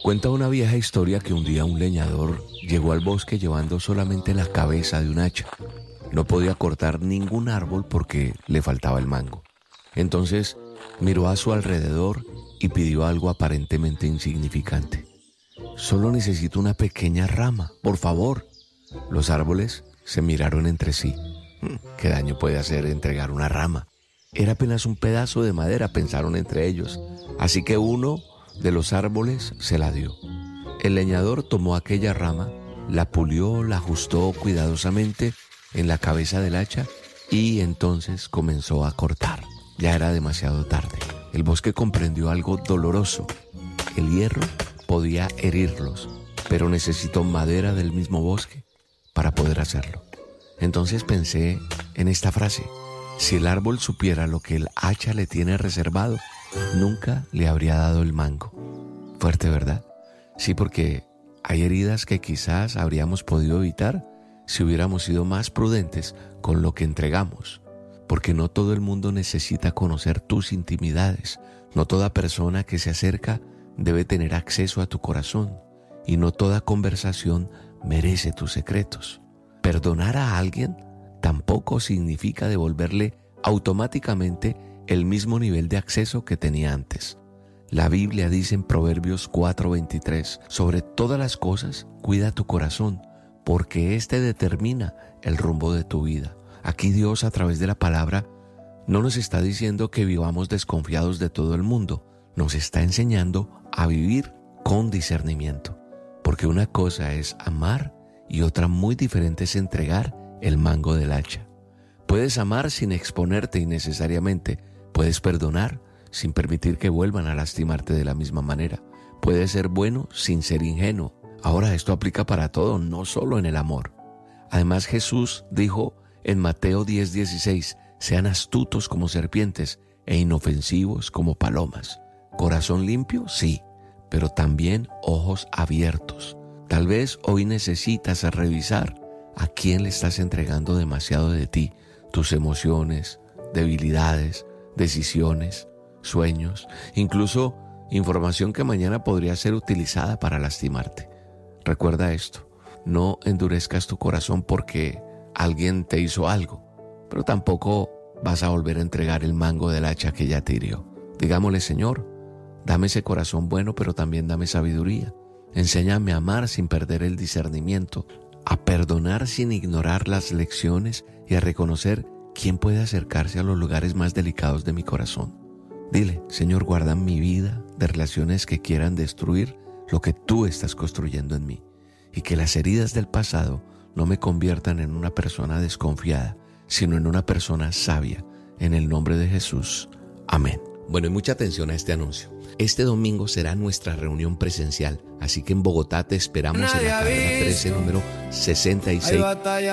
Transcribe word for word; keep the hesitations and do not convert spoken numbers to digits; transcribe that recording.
Cuenta una vieja historia que un día un leñador llegó al bosque llevando solamente la cabeza de un hacha. No podía cortar ningún árbol porque le faltaba el mango. Entonces miró a su alrededor y pidió algo aparentemente insignificante. Solo necesito una pequeña rama, por favor. Los árboles se miraron entre sí. ¿Qué daño puede hacer entregar una rama? Era apenas un pedazo de madera, pensaron entre ellos. Así que uno de los árboles se la dio. El leñador tomó aquella rama, la pulió, la ajustó cuidadosamente en la cabeza del hacha y entonces comenzó a cortar. Ya era demasiado tarde. El bosque comprendió algo doloroso. El hierro podía herirlos, pero necesitó madera del mismo bosque para poder hacerlo. Entonces pensé en esta frase: si el árbol supiera lo que el hacha le tiene reservado, nunca le habría dado el mango. Fuerte, ¿verdad? Sí, porque hay heridas que quizás habríamos podido evitar si hubiéramos sido más prudentes con lo que entregamos. Porque no todo el mundo necesita conocer tus intimidades. No toda persona que se acerca debe tener acceso a tu corazón. Y no toda conversación merece tus secretos. Perdonar a alguien tampoco significa devolverle automáticamente el mismo nivel de acceso que tenía antes. La Biblia dice en Proverbios cuatro veintitrés, sobre todas las cosas, cuida tu corazón, porque éste determina el rumbo de tu vida. Aquí Dios, a través de la palabra, no nos está diciendo que vivamos desconfiados de todo el mundo. Nos está enseñando a vivir con discernimiento. Porque una cosa es amar y otra muy diferente es entregar el mango del hacha. Puedes amar sin exponerte innecesariamente. Puedes perdonar sin permitir que vuelvan a lastimarte de la misma manera. Puedes ser bueno sin ser ingenuo. Ahora, esto aplica para todo, no solo en el amor. Además, Jesús dijo en Mateo diez dieciséis, sean astutos como serpientes e inofensivos como palomas. Corazón limpio, sí, pero también ojos abiertos. Tal vez hoy necesitas revisar a quién le estás entregando demasiado de ti, tus emociones, debilidades, decisiones, sueños, incluso información que mañana podría ser utilizada para lastimarte. Recuerda esto, no endurezcas tu corazón porque alguien te hizo algo, pero tampoco vas a volver a entregar el mango del hacha que ya te hirió. Digámosle: Señor, dame ese corazón bueno, pero también dame sabiduría. Enséñame a amar sin perder el discernimiento, a perdonar sin ignorar las lecciones y a reconocer quién puede acercarse a los lugares más delicados de mi corazón. Dile: Señor, guarda mi vida de relaciones que quieran destruir lo que tú estás construyendo en mí, y que las heridas del pasado no me conviertan en una persona desconfiada, sino en una persona sabia. En el nombre de Jesús. Amén. Bueno, y mucha atención a este anuncio. Este domingo será nuestra reunión presencial, así que en Bogotá te esperamos en la carrera trece, número sesenta y seis.